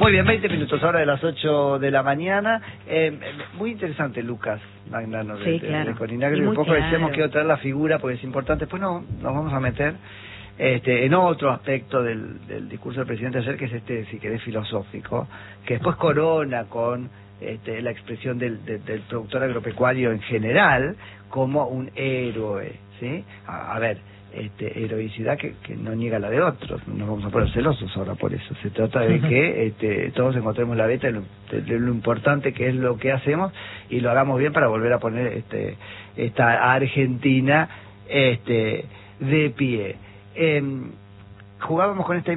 Muy bien, 20 minutos ahora de las 8 de la mañana. Muy interesante, Lucas Magnano, sí, claro. de Coninagro. Un poco claro. decíamos que quiero traer la figura porque es importante. Después nos vamos a meter en otro aspecto del discurso del presidente ayer, que es si querés, filosófico, que después corona con la expresión del productor agropecuario en general como un héroe, ¿sí? A ver, heroicidad que no niega la de otros. No vamos a poner celosos ahora por eso. Se trata de que todos encontremos la beta de lo importante que es lo que hacemos y lo hagamos bien para volver a poner esta Argentina de pie. Jugábamos con esta